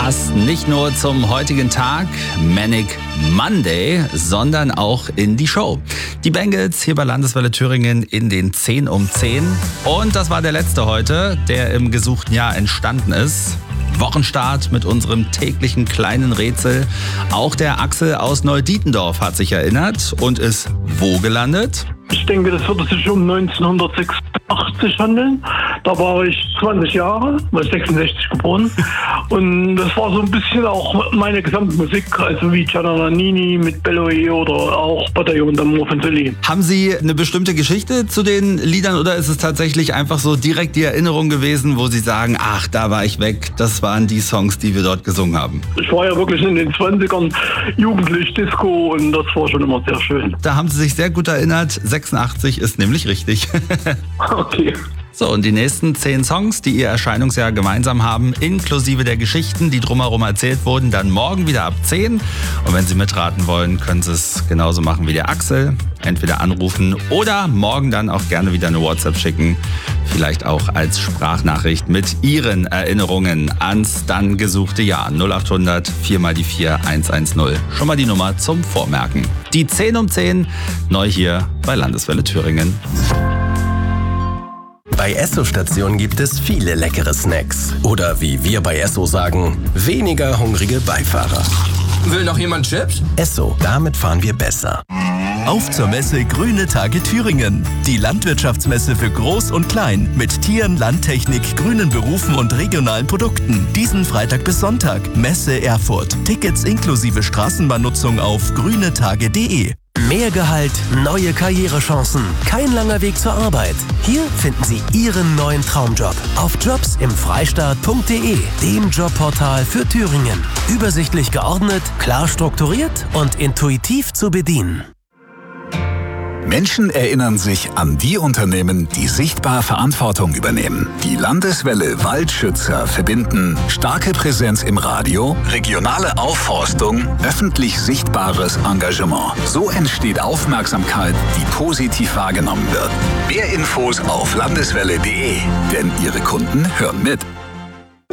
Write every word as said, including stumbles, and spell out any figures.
Passt nicht nur zum heutigen Tag, Manic Monday, sondern auch in die Show. Die Bengals hier bei Landeswelle Thüringen in den zehn um zehn. Und das war der letzte heute, der im gesuchten Jahr entstanden ist. Wochenstart mit unserem täglichen kleinen Rätsel. Auch der Axel aus Neudietendorf hat sich erinnert und ist wo gelandet? Ich denke, das würde sich um neunzehnhundertsechsundachtzig handeln. Da war ich zwanzig Jahre, war sechsundsechzig geboren. Und das war so ein bisschen auch meine Gesamtmusik, also wie Gianna Nannini mit Belloy oder auch Bataillon d'Amour von Sully. Haben Sie eine bestimmte Geschichte zu den Liedern oder ist es tatsächlich einfach so direkt die Erinnerung gewesen, wo Sie sagen, ach, da war ich weg, das waren die Songs, die wir dort gesungen haben? Ich war ja wirklich in den zwanzigern jugendlich Disco und das war schon immer sehr schön. Da haben Sie sich sehr gut erinnert. sechsundachtzig ist nämlich richtig. Okay. So, und die nächsten zehn Songs, die ihr Erscheinungsjahr gemeinsam haben, inklusive der Geschichten, die drumherum erzählt wurden, dann morgen wieder ab zehn. Und wenn Sie mitraten wollen, können Sie es genauso machen wie der Axel. Entweder anrufen oder morgen dann auch gerne wieder eine WhatsApp schicken. Vielleicht auch als Sprachnachricht mit Ihren Erinnerungen ans dann gesuchte Jahr. null acht hundert vier mal die vier eins eins null. Schon mal die Nummer zum Vormerken. Die zehn um zehn, neu hier bei Landeswelle Thüringen. Bei Esso-Stationen gibt es viele leckere Snacks. Oder wie wir bei Esso sagen, weniger hungrige Beifahrer. Will noch jemand Chips? Esso, damit fahren wir besser. Auf zur Messe Grüne Tage Thüringen. Die Landwirtschaftsmesse für Groß und Klein mit Tieren, Landtechnik, grünen Berufen und regionalen Produkten. Diesen Freitag bis Sonntag. Messe Erfurt. Tickets inklusive Straßenbahnnutzung auf grünetage punkt de. Mehr Gehalt, neue Karrierechancen, kein langer Weg zur Arbeit. Hier finden Sie Ihren neuen Traumjob auf jobs im freistaat punkt de, dem Jobportal für Thüringen. Übersichtlich geordnet, klar strukturiert und intuitiv zu bedienen. Menschen erinnern sich an die Unternehmen, die sichtbar Verantwortung übernehmen. Die Landeswelle Waldschützer verbinden starke Präsenz im Radio, regionale Aufforstung, öffentlich sichtbares Engagement. So entsteht Aufmerksamkeit, die positiv wahrgenommen wird. Mehr Infos auf landeswelle punkt de, denn Ihre Kunden hören mit.